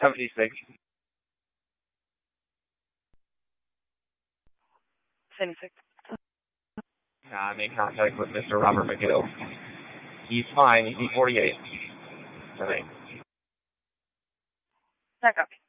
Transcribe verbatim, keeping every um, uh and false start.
seventy-six. seventy-six. Uh, I made contact with Mister Robert McGill. He's fine. He's forty-eight. All right. That copy.